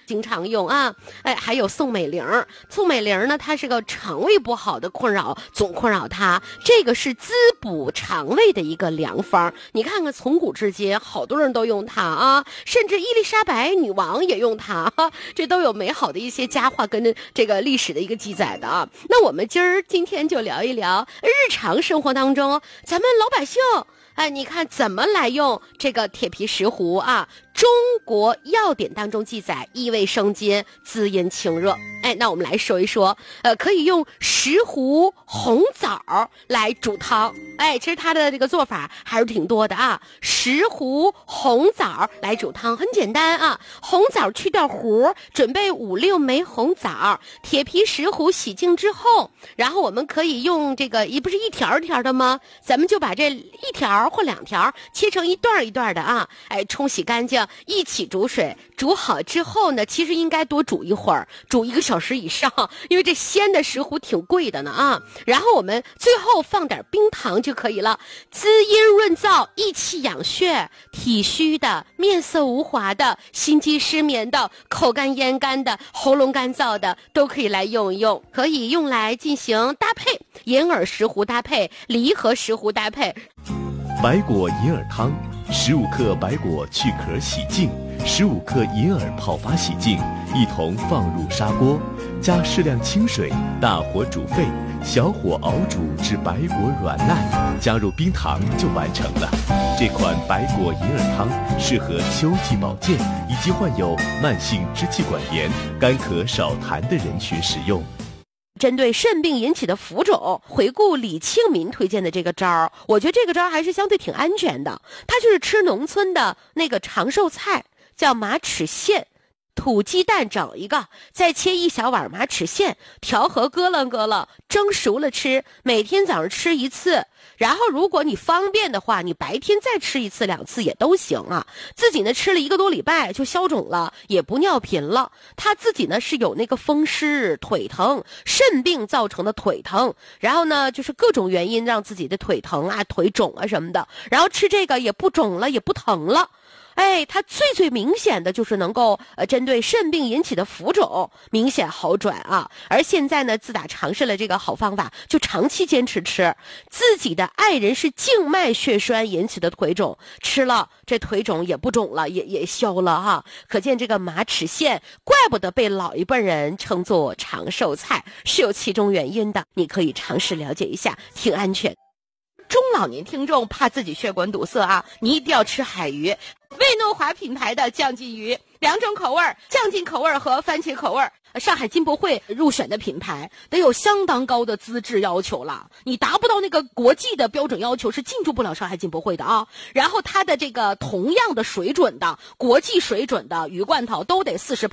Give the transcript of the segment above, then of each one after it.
经常用啊。还有宋美龄，宋美龄呢，她是个肠胃不好的困扰，总困扰她，这个是滋补肠胃的一个良方。你看看从古至今，好多人都用它啊，甚至伊丽莎白女王也用它，这都有美好的一些佳话跟这个历史的一个记载的啊。那我们今天就聊一聊日常生活当中咱们老百姓，你看怎么来用这个铁皮石斛啊？中国药典当中记载，益胃生津，滋阴清热。那我们来说一说，可以用石斛、红枣来煮汤。其实它的这个做法还是挺多的啊。石斛、红枣来煮汤很简单啊。红枣去掉核，准备5、6枚红枣，铁皮石斛洗净之后，然后我们可以用这个，不是一条一条的吗？咱们就把这一条或2条切成一段一段的啊，冲洗干净，一起煮水，煮好之后呢，其实应该多煮一会儿，煮1个小时以上，因为这鲜的石斛挺贵的呢啊。然后我们最后放点冰糖就可以了，滋阴润燥，益气养血，体虚的、面色无华的、心悸失眠的、口干咽干的、喉咙干燥的，都可以来用一用，可以用来进行搭配，银耳石斛搭配，梨和石斛搭配。 白果银耳汤，15克白果去壳洗净，15克银耳泡发洗净，一同放入砂锅，加适量清水，大火煮沸，小火熬煮至白果软烂，加入冰糖就完成了。这款白果银耳汤适合秋季保健以及患有慢性支气管炎、干咳少痰的人群使用。 针对肾病引起的浮肿，回顾李庆民推荐的这个招，我觉得这个招还是相对挺安全的。它就是吃农村的那个长寿菜，叫马齿苋，土鸡蛋整一个，再切1小碗马齿苋，调和咯楞咯楞，蒸熟了吃，每天早上吃1次。然后如果你方便的话，你白天再吃1次2次也都行啊。自己呢吃了1个多礼拜就消肿了，也不尿频了。他自己呢是有那个风湿、腿疼、肾病造成的腿疼，然后呢就是各种原因让自己的腿疼啊、腿肿啊什么的，然后吃这个也不肿了，也不疼了。它最明显的就是能够针对肾病引起的浮肿明显好转啊。而现在呢，自打尝试了这个好方法，就长期坚持吃。自己的爱人是静脉血栓引起的腿肿，吃了这腿肿也不肿了，也消了哈。可见这个马齿苋，怪不得被老一辈人称作长寿菜，是有其中原因的。你可以尝试了解一下，挺安全。中老年听众怕自己血管堵塞啊，你一定要吃海鱼，魏诺华品牌的酱鲫鱼，2种口味，酱鲫口味和番茄口味。上海进博会入选的品牌得有相当高的资质要求了，你达不到那个国际的标准要求是进驻不了上海进博会的啊。然后它的这个同样的水准的国际水准的鱼罐头都得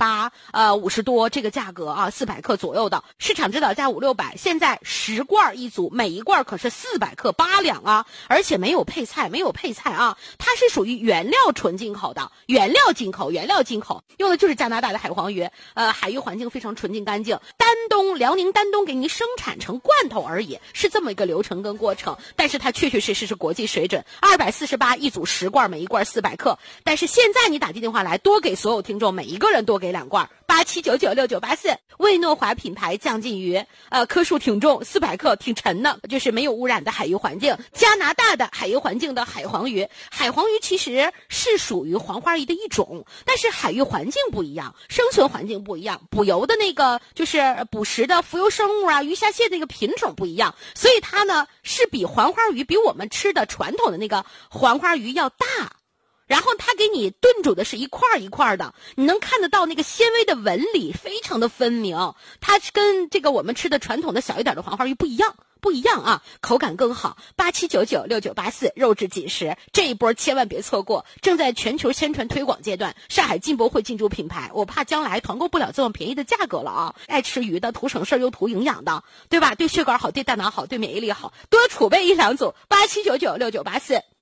48、50多这个价格啊，400克左右的，市场指导价5、600，现在10罐一组，每一罐可是400克8两啊，而且没有配菜啊，它是属于原料纯进口的，原料进口，用的就是加拿大的海黄鱼，海域环境非常纯净干净，辽宁丹东给你生产成罐头而已，是这么一个流程跟过程。但是它确确实实是国际水准，248一组10罐，每一罐400克。但是现在你打电话来，多给所有听众每一个人多给2罐，87996984，魏诺华品牌酱鲫鱼，颗数挺重，400克挺沉的，就是没有污染的海域环境，加拿大的海域环境的海黄鱼。海黄鱼其实是属于黄花鱼的一种，但是海域环境不一样，生存环境不一样，捕游的那个就是捕食的浮游生物啊，鱼虾蟹那个品种不一样，所以它呢是比黄花鱼，比我们吃的传统的那个黄花鱼要大。然后它给你炖煮的是一块一块的，你能看得到那个纤维的纹理非常的分明，它跟这个我们吃的传统的小一点的黄花鱼不一样啊，口感更好。87996984，肉质紧实，这一波千万别错过，正在全球宣传推广阶段，上海进博会进驻品牌，我怕将来团购不了这么便宜的价格了啊！爱吃鱼的，图省事又图营养的，对吧？对血管好，对大脑好，对免疫力好，多储备1、2组。87996984。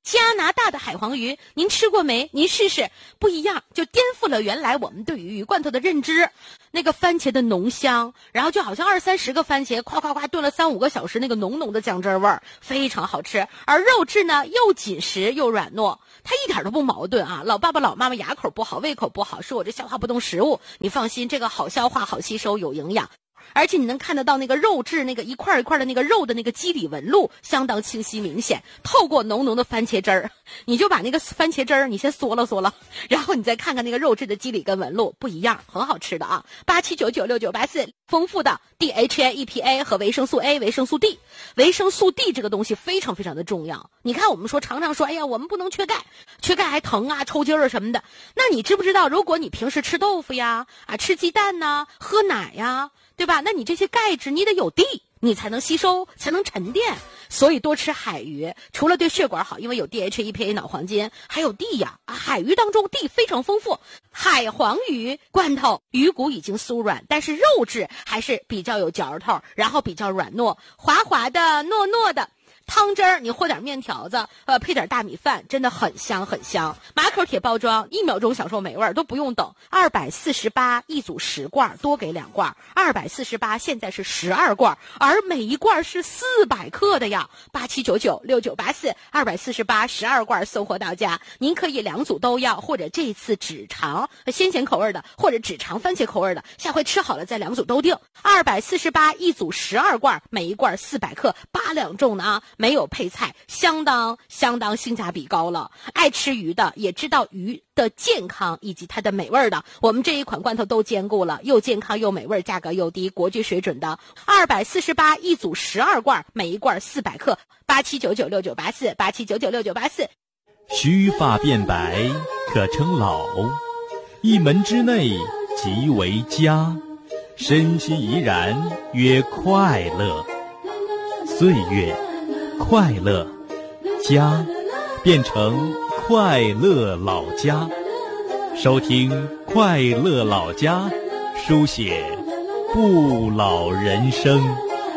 加拿大的海黄鱼，您吃过没？您试试，不一样，就颠覆了原来我们对于鱼罐头的认知。那个番茄的浓香，然后就好像20-30个番茄，夸夸夸炖了3-5个小时，那个浓浓的酱汁味儿非常好吃。而肉质呢，又紧实又软糯，它一点都不矛盾啊！老爸爸老妈妈牙口不好，胃口不好，说我这消化不动食物，你放心，这个好消化、好吸收、有营养。而且你能看得到那个肉质，那个一块一块的那个肉的那个肌理纹路相当清晰明显。透过浓浓的番茄汁儿，你就把那个番茄汁儿你先嗦了，然后你再看看那个肉质的肌理跟纹路，不一样，很好吃的啊！87996984，丰富的 DHA、EPA 和维生素 A、维生素 D。维生素 D 这个东西非常非常的重要。你看我们常常说，哎呀，我们不能缺钙，缺钙还疼啊、抽筋儿什么的。那你知不知道，如果你平时吃豆腐呀、吃鸡蛋呐、喝奶呀，对吧？那你这些钙质你得有 D， 你才能吸收，才能沉淀。所以多吃海鱼，除了对血管好，因为有 DHA、EPA 脑黄金，还有 D 呀。海鱼当中 D 非常丰富。海黄鱼罐头鱼骨已经酥软，但是肉质还是比较有嚼头，然后比较软糯，滑滑的、糯糯的。汤汁儿你和点面条子，配点大米饭，真的很香很香。马口铁包装，1秒钟享受美味，都不用等。248一组10罐，多给2罐。248现在是12罐，而每一罐是400克的呀。87996984，24812罐送货到家。您可以2组都要，或者这次只尝鲜咸口味的，或者只尝番茄口味的，下回吃好了再2组都定。248一组12罐，每一罐400克，8两重呢啊！没有配菜，相当性价比高了。爱吃鱼的也知道鱼的健康以及它的美味的，我们这一款罐头都兼顾了，又健康又美味，价格又低，国际水准的。248一组12罐，每一罐400克。87996984，87996984。 须发变白可称老，一门之内即为家，身心怡然曰快乐。岁月快乐，家变成快乐老家。收听快乐老家，书写不老人生。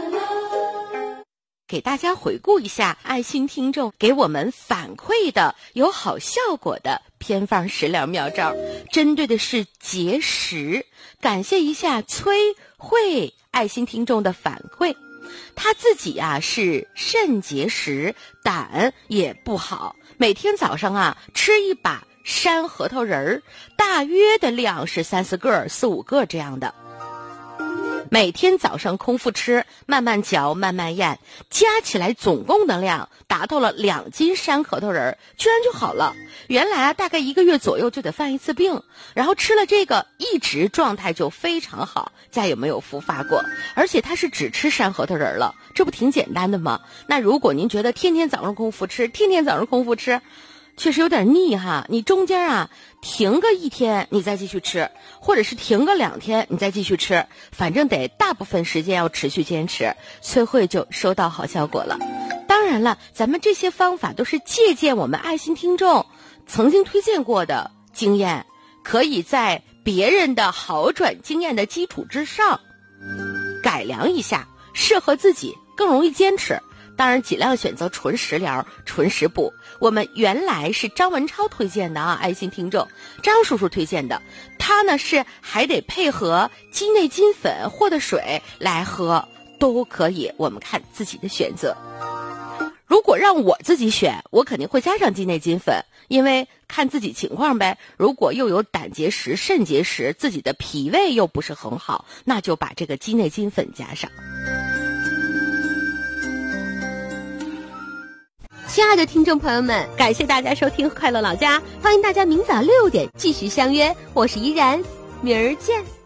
给大家回顾一下爱心听众给我们反馈的有好效果的偏方食疗妙招，针对的是节食。感谢一下崔慧爱心听众的反馈，他自己是肾结石，胆也不好，每天早上吃一把山核桃仁儿，大约的量是3-4个、4-5个这样的。每天早上空腹吃，慢慢嚼，慢慢咽，加起来总共的量达到了2斤山核桃仁，居然就好了。原来大概1个月左右就得犯一次病，然后吃了这个一直状态就非常好，家有没有复发过？而且他是只吃山核桃仁了，这不挺简单的吗？那如果您觉得天天早上空腹吃，确实有点腻哈，你中间停个1天你再继续吃，或者是停个2天你再继续吃，反正得大部分时间要持续坚持。崔慧就收到好效果了。当然了，咱们这些方法都是借鉴我们爱心听众曾经推荐过的经验，可以在别人的好转经验的基础之上改良一下，适合自己，更容易坚持。当然尽量选择纯食疗、纯食补。我们原来是张文超推荐的爱心听众张叔叔推荐的，他呢是还得配合鸡内金粉或者水来喝，都可以，我们看自己的选择。如果让我自己选，我肯定会加上鸡内金粉，因为看自己情况呗。如果又有胆结石、肾结石，自己的脾胃又不是很好，那就把这个鸡内金粉加上。亲爱的听众朋友们，感谢大家收听快乐老家，欢迎大家明早6点继续相约，我是依然，明儿见。